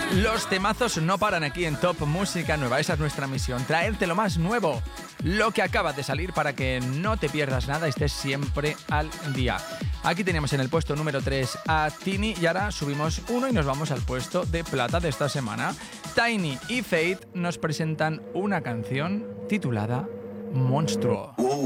Los temazos no paran aquí en Top Música Nueva. Esa es nuestra misión, traerte lo más nuevo, lo que acaba de salir para que no te pierdas nada y estés siempre al día. Aquí teníamos en el puesto número 3 a Tini y ahora subimos uno y nos vamos al puesto de plata de esta semana. Tiny y Fate nos presentan una canción titulada Monstruo.